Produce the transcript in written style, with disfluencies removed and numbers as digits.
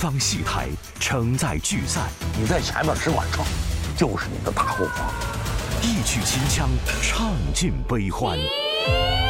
方戏台，承载聚散。 你在前面使管唱，就是你的大后方。 一曲秦腔，唱尽悲欢。